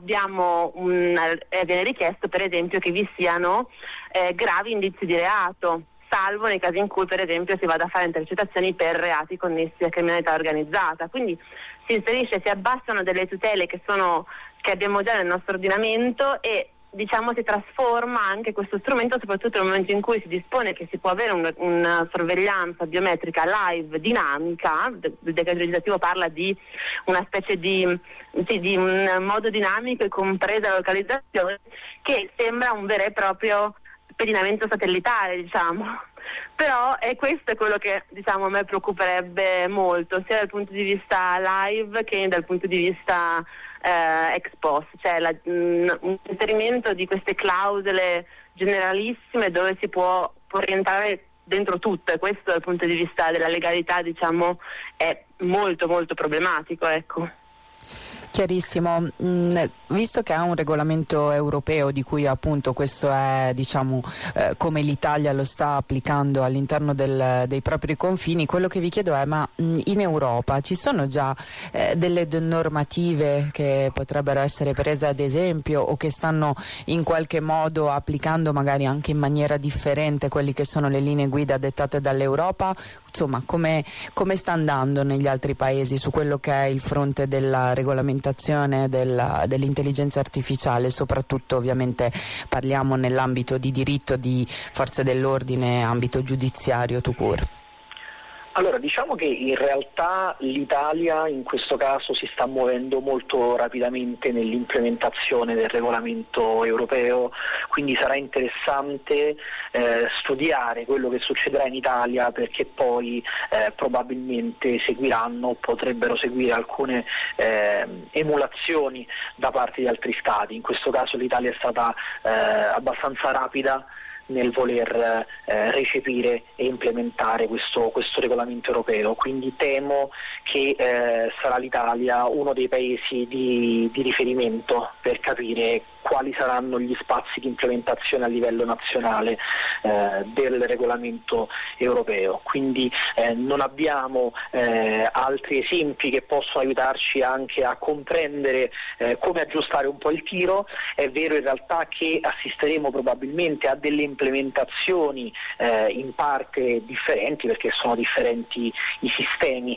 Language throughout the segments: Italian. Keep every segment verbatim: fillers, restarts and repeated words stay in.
abbiamo un, eh, viene richiesto per esempio che vi siano eh, gravi indizi di reato, salvo nei casi in cui per esempio si vada a fare intercettazioni per reati connessi a criminalità organizzata. Quindi si inserisce, si abbassano delle tutele che sono che abbiamo già nel nostro ordinamento e diciamo si trasforma anche questo strumento, soprattutto nel momento in cui si dispone che si può avere un, una sorveglianza biometrica live dinamica. Il decreto legislativo parla di una specie di, sì, di un modo dinamico e compresa la localizzazione, che sembra un vero e proprio pedinamento satellitare, diciamo. Però è questo è quello che diciamo a me preoccuperebbe molto, sia dal punto di vista live che dal punto di vista eh, ex post, cioè la, mh, un inserimento di queste clausole generalissime dove si può, può rientrare dentro tutto, e questo dal punto di vista della legalità diciamo è molto molto problematico, ecco. Chiarissimo. Mm, visto che ha un regolamento europeo di cui appunto questo è diciamo eh, come l'Italia lo sta applicando all'interno del, dei propri confini, quello che vi chiedo è ma mh, in Europa ci sono già eh, delle d- normative che potrebbero essere prese ad esempio o che stanno in qualche modo applicando magari anche in maniera differente quelli che sono le linee guida dettate dall'Europa? Insomma, come, come sta andando negli altri paesi su quello che è il fronte della regolamentazione della, dell'intelligenza artificiale, soprattutto ovviamente parliamo nell'ambito di diritto di forze dell'ordine, ambito giudiziario tout court? Allora, diciamo che in realtà l'Italia in questo caso si sta muovendo molto rapidamente nell'implementazione del regolamento europeo, quindi sarà interessante eh, studiare quello che succederà in Italia, perché poi eh, probabilmente seguiranno, potrebbero seguire alcune eh, emulazioni da parte di altri Stati. In questo caso l'Italia è stata eh, abbastanza rapida nel voler eh, recepire e implementare questo, questo regolamento europeo, quindi temo che eh, sarà l'Italia uno dei paesi di, di riferimento per capire quali saranno gli spazi di implementazione a livello nazionale eh, del regolamento europeo. Quindi eh, non abbiamo eh, altri esempi che possono aiutarci anche a comprendere eh, come aggiustare un po' il tiro. È vero in realtà che assisteremo probabilmente a delle implementazioni eh, in parte differenti, perché sono differenti i sistemi,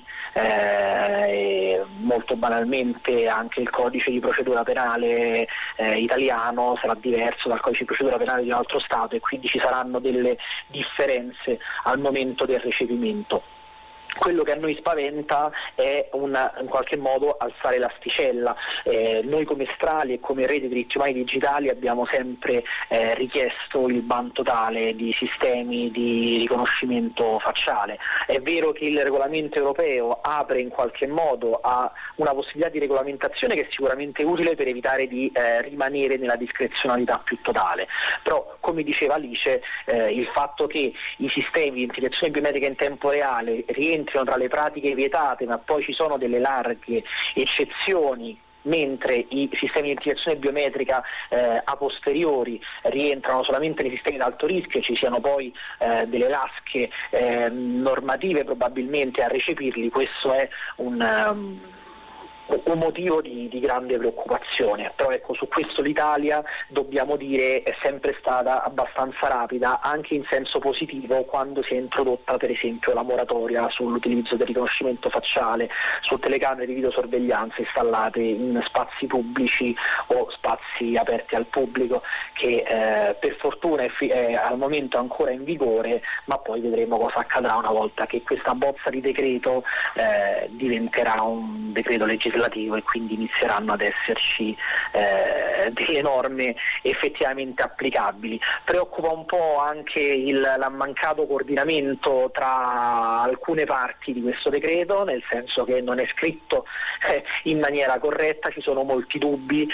eh, molto banalmente anche il codice di procedura penale eh, italiano sarà diverso dal codice di procedura penale di un altro Stato, e quindi ci saranno delle differenze al momento del recepimento. Quello che a noi spaventa è una, in qualche modo alzare l'asticella. Eh, noi come Strali e come Rete Diritti Umani Digitali abbiamo sempre eh, richiesto il ban totale di sistemi di riconoscimento facciale. È vero che il regolamento europeo apre in qualche modo a una possibilità di regolamentazione che è sicuramente utile per evitare di eh, rimanere nella discrezionalità più totale, però come diceva Alice eh, il fatto che i sistemi di identificazione biometrica in tempo reale rientrano tra le pratiche vietate, ma poi ci sono delle larghe eccezioni, mentre i sistemi di identificazione biometrica eh, a posteriori rientrano solamente nei sistemi ad alto rischio, e ci siano poi eh, delle lasche eh, normative probabilmente a recepirli. Questo è un, um, un motivo di, di grande preoccupazione. Però ecco, su questo l'Italia, dobbiamo dire, è sempre stata abbastanza rapida, anche in senso positivo, quando si è introdotta per esempio la moratoria sull'utilizzo del riconoscimento facciale su telecamere di videosorveglianza installate in spazi pubblici o spazi aperti al pubblico, che eh, per fortuna è, fi- è al momento ancora in vigore, ma poi vedremo cosa accadrà una volta che questa bozza di decreto eh, diventerà un decreto legislativo, e quindi inizieranno ad esserci eh, delle norme effettivamente applicabili. Preoccupa un po' anche il mancato coordinamento tra alcune parti di questo decreto, nel senso che non è scritto eh, in maniera corretta, ci sono molti dubbi,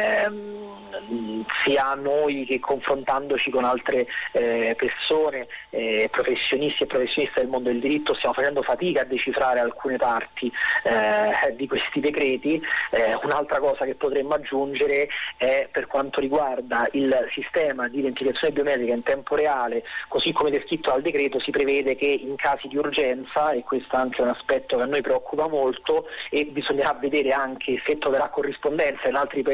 ehm, sia noi che confrontandoci con altre eh, persone, eh, professionisti e professioniste del mondo del diritto, stiamo facendo fatica a decifrare alcune parti eh, di questi decreti. Eh, un'altra cosa che potremmo aggiungere è per quanto riguarda il sistema di identificazione biometrica in tempo reale, così come descritto dal decreto. Si prevede che in casi di urgenza, e questo è anche un aspetto che a noi preoccupa molto, e bisognerà vedere anche se troverà corrispondenza in altri paesi